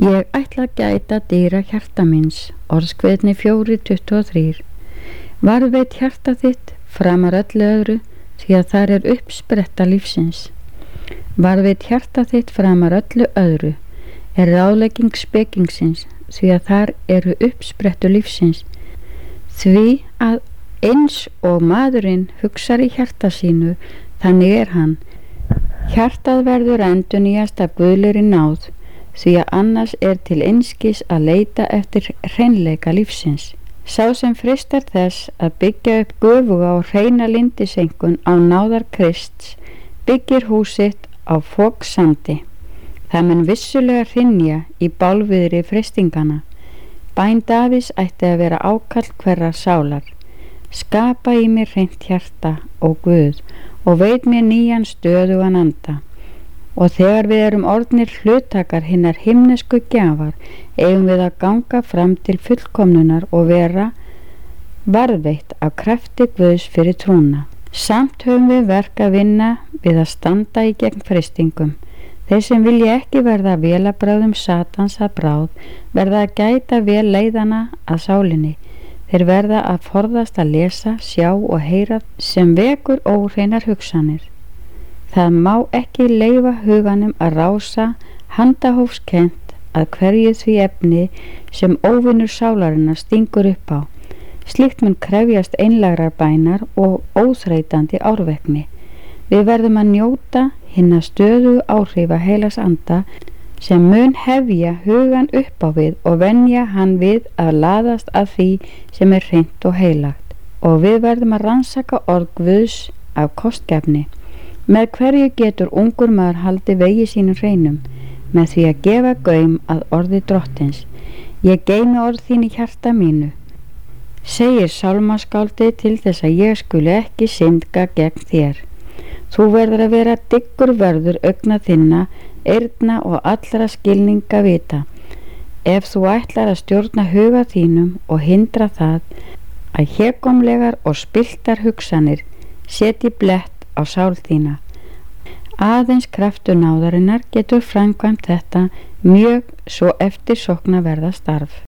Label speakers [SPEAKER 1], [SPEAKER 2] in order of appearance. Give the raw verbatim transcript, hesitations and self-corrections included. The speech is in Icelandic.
[SPEAKER 1] Ég ætla að gæta dýra hjarta míns, Orðskviðni fjórir tuttugu og þrír. Varðveit hjarta þitt framar öllu öðru, því að þar er uppspretta lífsins. Varðveit hjarta þitt framar öllu öðru, er ráðlegging spekingsins, því að þar eru uppsprettu lífsins. Því að eins og maðurinn hugsar í hjarta sínu, þannig er hann. Hjartað verður endurnýjast af guðlegri náð, því að annars er til einskis að leita eftir hreinleika lífsins. Sá sem freistar þess að byggja upp göfuga og hreina lindisenkun á náðar Krists, byggir húsitt á foksandi. Það mun vissulega hrynja í bálviðri freistingana. Bæn Davíðs ætti að vera ákall hverrar sálar. Skapa í mér hreint hjarta, ó Guð, og veit mér nýjan stöðugan anda. Og þegar við erum orðnir hluttakar hinnar himnesku gjafar, eigum við að ganga fram til fullkomnunar og vera varðveitt af krafti Guðs fyrir trúna. Samt höfum við verk að vinna við að standa í gegn freistingum. Þeir sem vilja ekki verða vélabrögðum Satans að bráð, verða að gæta vel leiðana að sálinni. Þeir verða að forðast að lesa, sjá og heyra sem vekur óhreinar hugsanir. Það má ekki leyfa huganum að rása handahófskennt að hverju því efni sem óvinur sálarinnar stingur upp á. Slíkt mun krefjast einlægrar bænar og óþreytandi árvekni. Við verðum að njóta hinna stöðugu áhrifa heilags anda sem mun hefja hugan upp á við og venja hann við að laðast að því sem er hreint og heilagt. Og við verðum að rannsaka orð Guðs af kostgæfni. Með hverju getur ungur maður haldi vegi sínum hreinum? Með því að gefa gaum að orði drottins. Ég geymi orð þín í hjarta mínu, segir sálmaskáldið, til þess að ég skuli ekki syndga gegn þér. Þú verður að vera dyggur vörður augna þinna, eyrna og allra skilninga vita. Ef þú ætlar að stjórna huga þínum og hindra það að hégómlegar og spilltar hugsanir setji blett á sál þína. Aðeins kraftur náðarinnar getur framkvæmt þetta mjög svo eftirsóknarverða starf.